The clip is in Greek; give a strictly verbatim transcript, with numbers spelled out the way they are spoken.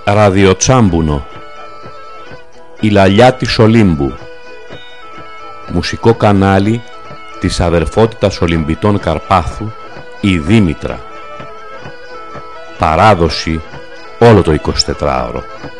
Ραδιοτσάμπουνο. Η λαλιά της Ολύμπου. Μουσικό κανάλι της αδερφότητας Ολυμπητών Καρπάθου, η Δήμητρα. Παράδοση όλο το εικοσιτετράωρο.